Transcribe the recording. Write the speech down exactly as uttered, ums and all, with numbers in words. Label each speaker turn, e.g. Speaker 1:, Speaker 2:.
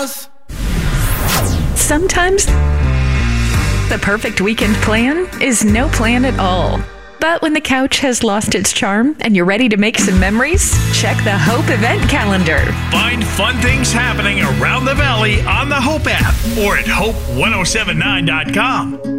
Speaker 1: Dallas.
Speaker 2: Sometimes the perfect weekend plan is no plan at all. But when the couch has lost its charm and you're ready to make some memories, check the Hope event calendar.
Speaker 3: Find fun things happening around the valley on the Hope app or at hope ten seventy-nine dot com.